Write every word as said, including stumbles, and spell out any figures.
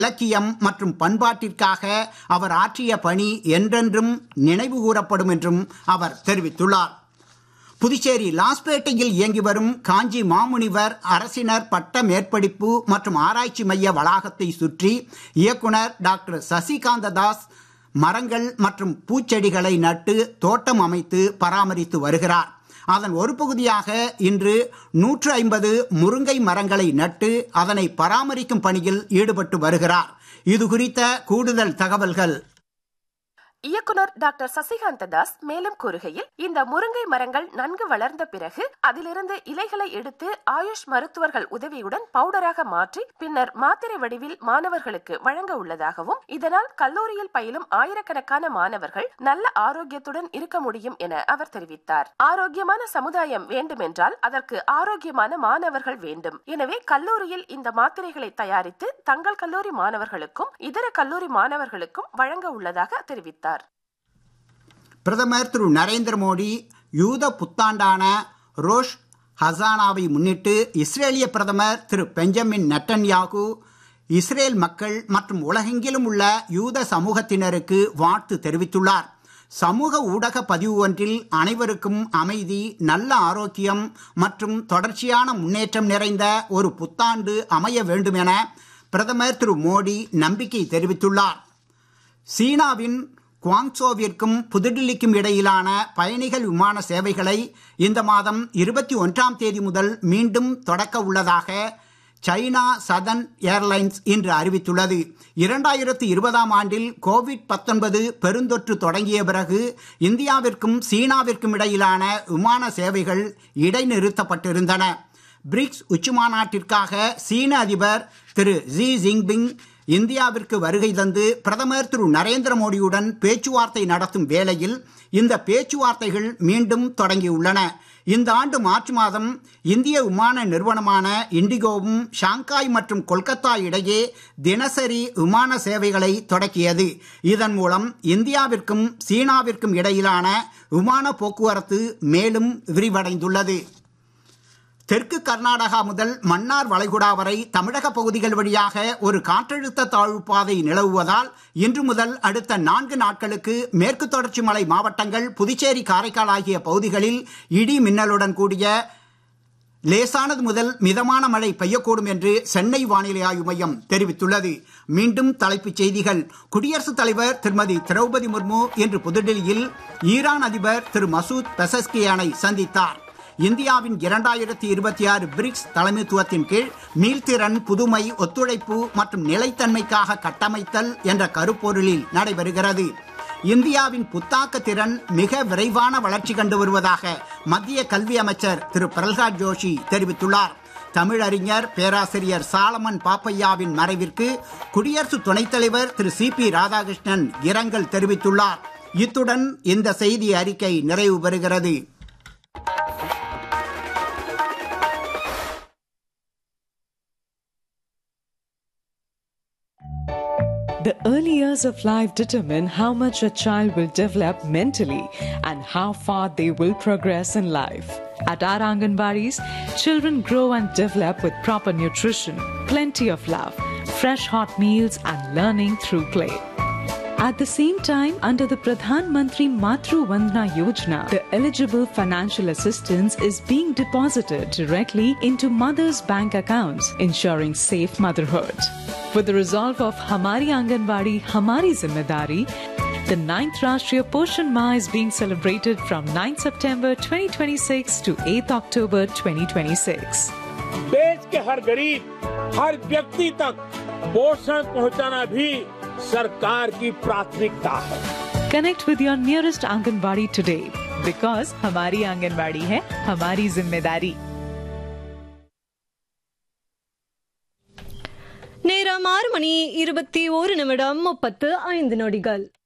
இலக்கியம் மற்றும் பண்பாட்டிற்காக அவர் ஆற்றிய பணி என்றென்றும் நினைவு கூறப்படும் என்றும் அவர் தெரிவித்துள்ளார். புதுச்சேரி லாஸ்பேட்டையில் இயங்கி வரும் காஞ்சி மாமுனிவர் அரசினர் பட்ட மேற்படிப்பு மற்றும் ஆராய்ச்சி மைய வளாகத்தை சுற்றி இயக்குனர் டாக்டர் சசிகாந்த தாஸ் மரங்கள் மற்றும் பூச்செடிகளை நட்டு தோட்டம் அமைத்து பராமரித்து வருகிறார். அதன் ஒரு பகுதியாக இன்று நூற்று ஐம்பது முருங்கை மரங்களை நட்டு அதனை பராமரிக்கும் பணியில் ஈடுபட்டு வருகிறார். இது குறித்த கூடுதல் தகவல்கள் இயக்குனர் டாக்டர் சசிகாந்த தாஸ் மேலும் கூறுகையில், இந்த முருங்கை மரங்கள் நன்கு வளர்ந்த பிறகு அதிலிருந்து இலைகளை எடுத்து ஆயுஷ் மருத்துவர்கள் உதவியுடன் பவுடராக மாற்றி பின்னர் மாத்திரை வடிவில் மாணவர்களுக்கு வழங்க உள்ளதாகவும், இதனால் கல்லூரியில் பயிலும் ஆயிரக்கணக்கான மாணவர்கள் நல்ல ஆரோக்கியத்துடன் இருக்க முடியும் என அவர் தெரிவித்தார். ஆரோக்கியமான சமுதாயம் வேண்டுமென்றால் அதற்கு ஆரோக்கியமான மாணவர்கள் வேண்டும். எனவே கல்லூரியில் இந்த மாத்திரைகளை தயாரித்து தங்கள் கல்லூரி மாணவர்களுக்கும் இதர கல்லூரி மாணவர்களுக்கும் வழங்க உள்ளதாக தெரிவித்தார். பிரதமர் திரு நரேந்திர மோடி யூத புத்தாண்டான ரோஷ் ஹசானாவை முன்னிட்டு இஸ்ரேலிய பிரதமர் திரு பெஞ்சமின் நெட்டன்யாகு இஸ்ரேல் மக்கள் மற்றும் உலகெங்கிலும் உள்ள யூத சமூகத்தினருக்கு வாழ்த்து தெரிவித்துள்ளார். சமூக ஊடக பதிவு ஒன்றில் அனைவருக்கும் அமைதி, நல்ல ஆரோக்கியம் மற்றும் தொடர்ச்சியான முன்னேற்றம் நிறைந்த ஒரு புத்தாண்டு அமைய வேண்டும் என பிரதமர் திரு மோடி நம்பிக்கை தெரிவித்துள்ளார். சீனாவின் குவாங்சோவிற்கும் புதுடில்லிக்கும் இடையிலான பயணிகள் விமான சேவைகளை இந்த மாதம் இருபத்தி ஒன்றாம் தேதி முதல் மீண்டும் தொடக்க உள்ளதாக சைனா சதர்ன் ஏர்லைன்ஸ் இன்று அறிவித்துள்ளது. இரண்டாயிரத்து இருபதாம் ஆண்டில் கோவிட் பத்தொன்பது பெருந்தொற்று தொடங்கிய பிறகு இந்தியாவிற்கும் சீனாவிற்கும் இடையிலான விமான சேவைகள் இடைநிறுத்தப்பட்டிருந்தன. பிரிக்ஸ் உச்சிமாநாட்டிற்காக சீன அதிபர் திரு ஜி ஜின்பிங் இந்தியாவிற்கு வருகை தந்து பிரதமர் திரு நரேந்திர மோடியுடன் பேச்சுவார்த்தை நடத்தும் வேளையில் இந்த பேச்சுவார்த்தைகள் மீண்டும் தொடங்கியுள்ளன. இந்த ஆண்டு மார்ச் மாதம் இந்திய விமான நிறுவனமான இண்டிகோவும் ஷாங்காய் மற்றும் கொல்கத்தா இடையே தினசரி விமான சேவைகளை தொடக்கியது. இதன் மூலம் இந்தியாவிற்கும் சீனாவிற்கும் இடையிலான விமான போக்குவரத்து மேலும் விரிவடைந்துள்ளது. தெற்கு கர்நாடகா முதல் மன்னார் வளைகுடா வரை தமிழக பகுதிகள் வழியாக ஒரு காற்றழுத்த தாழ்வு பாதை நிலவுவதால் இன்று முதல் அடுத்த நான்கு நாட்களுக்கு மேற்கு தொடர்ச்சி மலை மாவட்டங்கள், புதுச்சேரி, காரைக்கால் ஆகிய பகுதிகளில் இடி மின்னலுடன் கூடிய லேசானது முதல் மிதமான மழை பெய்யக்கூடும் என்று சென்னை வானிலை ஆய்வு மையம் தெரிவித்துள்ளது. மீண்டும் தலைப்புச் செய்திகள். குடியரசுத் தலைவர் திருமதி திரௌபதி முர்மு இன்று புதுடெல்லியில் ஈரான் அதிபர் திரு மசூத் பெசஸ்கியானை சந்தித்தார். இந்தியாவின் இரண்டாயிரத்தி இருபத்தி ஆறு பிரிக்ஸ் தலைமைத்துவத்தின் கீழ் மீள்திறன், புதுமை, ஒத்துழைப்பு மற்றும் நிலைத்தன்மைக்காக கட்டமைத்தல் என்ற கருப்பொருளில் நடைபெறுகிறது. இந்தியாவின் புத்தாக்க திறன் மிக விரைவான வளர்ச்சி கண்டு வருவதாக மத்திய கல்வி அமைச்சர் திரு பிரல்ஹாத் ஜோஷி தெரிவித்துள்ளார். தமிழறிஞர் பேராசிரியர் சாலமன் பாப்பையாவின் மறைவிற்கு குடியரசு துணைத் தலைவர் திரு சி பி ராதாகிருஷ்ணன் இரங்கல் தெரிவித்துள்ளார். இத்துடன் இந்த செய்தி அறிக்கை நிறைவு பெறுகிறது. The early years of life determine how much a child will develop mentally and how far they will progress in life. At our Anganwadis, children grow and develop with proper nutrition, plenty of love, fresh hot meals and learning through play. At the same time, under the Pradhan Mantri Matru Vandana Yojana, the eligible financial assistance is being deposited directly into mothers' bank accounts, ensuring safe motherhood. With the resolve of Hamari Anganwadi, Hamari Zimmedari, the ninth Rashtriya Poshan Ma is being celebrated from ninth September twenty twenty-six to eighth October twenty twenty-six. देश के हर गरीब, हर व्यक्ति तक पोषण पहुंचाना भी सरकार की प्राथमिकता है. Connect with your nearest Anganwadi today because Hamari Anganwadi hai Hamari Zimmedari. நேரம் ஆறு மணி இருபத்தி ஒரு நிமிடம் முப்பத்து ஐந்து நொடிகள்.